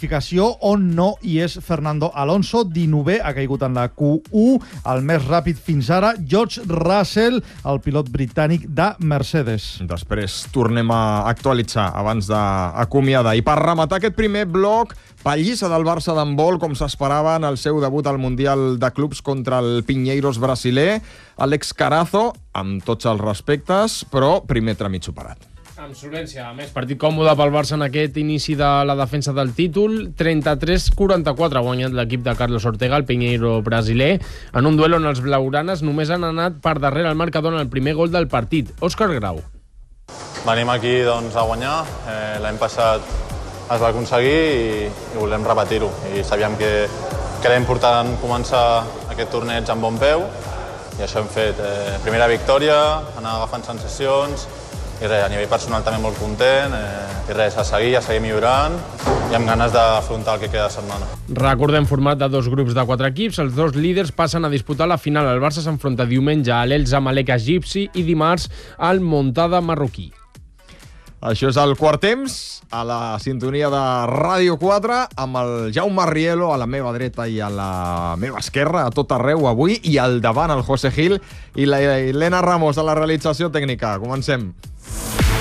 classificació on no hi és Fernando Alonso, 19è, ha caigut en la Q1, el més ràpid fins ara, George Russell, el pilot britànic de Mercedes. Després tornem a actualitzar abans d'acomiadar. I per rematar aquest primer bloc, pallissa del Barça d'handbol, com s'esperava en el seu debut al Mundial de Clubs contra el Pinheiros brasiler, Alex Carazo, amb tots els respectes, però primer tràmit superat. Amb solvència, a més, partit còmode pel Barça en aquest inici de la defensa del títol. 33-44 ha guanyat l'equip de Carlos Ortega, el Pinheiro brasiler, en un duel on els blaugranes només han anat per darrere el marcador en el primer gol del partit. Òscar Grau. Venim aquí doncs, a guanyar. L'any passat es va aconseguir i volem repetir-ho. I sabíem que era important començar aquest torneig amb bon peu i això hem fet. Primera victòria, anar agafant sensacions, i res, a nivell personal també molt content, i res, a seguir millorant i amb ganes d'afrontar el que queda de setmana. Recordem format de 2 grups de 4 equips, els 2 líders passen a disputar la final. El Barça s'enfronta diumenge a l'El Zamalek egipci i dimarts al Montada marroquí. Això és el quart temps, a la sintonia de Ràdio 4, amb el Jaume Rielo a la meva dreta i a la meva esquerra, a tot arreu avui, i al davant el José Gil i la Helena Ramos a la realització tècnica. Comencem.